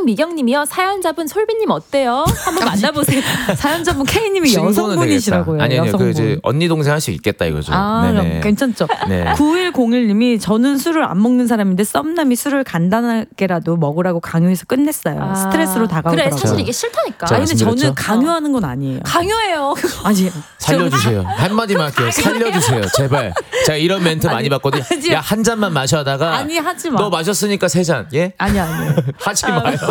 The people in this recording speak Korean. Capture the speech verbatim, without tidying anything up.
황미경님이요. 사연자분 솔비님 어때요? 한번 만나보세요. 사연자분 K님이 여성분이시라고요. 아니, 아니요. 여성분. 그 이제 언니 동생 할 수 있겠다 이거죠. 아, 네네. 괜찮죠. 네. 구일공일님이 저는 술을 안 먹는 사람인데 썸남이 술을 간단하게라도 먹으라고 강요해서 끝냈어요. 아, 스트레스로 다가오더라고요. 그래, 사실 이게 싫다니까. 아니, 근데 저는 말씀드렸죠? 강요하는 건 아니에요. 강요해요. 아니, 살려주세요. 한마디만 할게요. 살려주세요. 제발. 제가 이런 멘트 많이 받거든요. 아니, 야, 한 잔만 마셔 하다가 아니, 하지 마. 너 마셨으니까 세 잔. 예? 아니, 아니. 하지 마요.